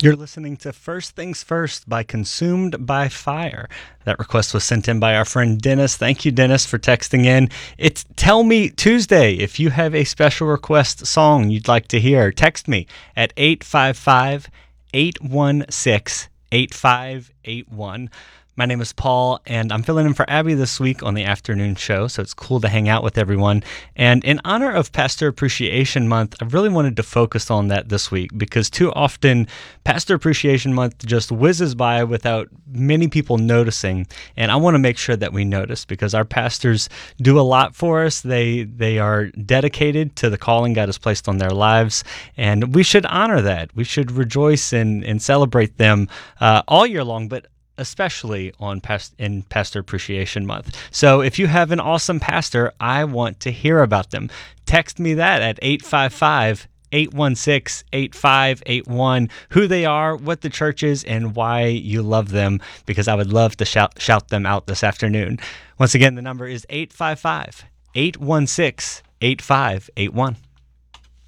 You're listening to First Things First by Consumed by Fire. That request was sent in by our friend Dennis. Thank you, Dennis, for texting in. It's Tell Me Tuesday. If you have a special request song you'd like to hear, text me at 855-816-8581. My name is Paul, and I'm filling in for Abby this week on the afternoon show, so it's cool to hang out with everyone. And in honor of Pastor Appreciation Month, I really wanted to focus on that this week because too often Pastor Appreciation Month just whizzes by without many people noticing, and I want to make sure that we notice because our pastors do a lot for us. They are dedicated to the calling God has placed on their lives, and we should honor that. We should rejoice and celebrate them all year long, but especially in Pastor Appreciation Month. So if you have an awesome pastor, I want to hear about them. Text me that at 855-816-8581, who they are, what the church is, and why you love them, because I would love to shout them out this afternoon. Once again, the number is 855-816-8581.